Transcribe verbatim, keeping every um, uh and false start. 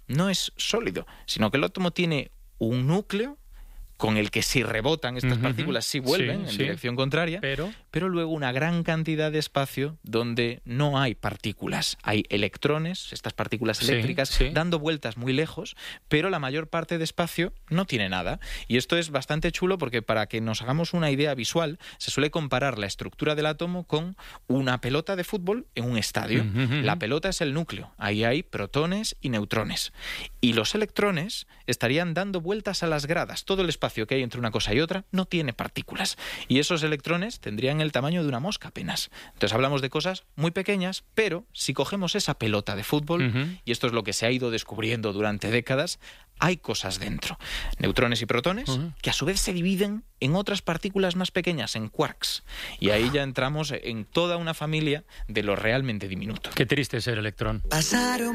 no es sólido, sino que el átomo tiene un núcleo con el que si rebotan estas uh-huh. partículas sí vuelven sí, en sí. dirección contraria, pero... pero luego una gran cantidad de espacio donde no hay partículas. Hay electrones, estas partículas eléctricas, sí, sí. dando vueltas muy lejos, pero la mayor parte de espacio no tiene nada. Y esto es bastante chulo porque para que nos hagamos una idea visual, se suele comparar la estructura del átomo con una pelota de fútbol en un estadio. Uh-huh. La pelota es el núcleo, ahí hay protones y neutrones. Y los electrones estarían dando vueltas a las gradas, todo el espacio que hay entre una cosa y otra no tiene partículas. Y esos electrones tendrían el tamaño de una mosca apenas. Entonces hablamos de cosas muy pequeñas, pero si cogemos esa pelota de fútbol, uh-huh. y esto es lo que se ha ido descubriendo durante décadas, hay cosas dentro. Neutrones y protones, uh-huh. que a su vez se dividen en otras partículas más pequeñas, en quarks. Y ahí ya entramos en toda una familia de lo realmente diminuto. Qué triste ser electrón. Pasaron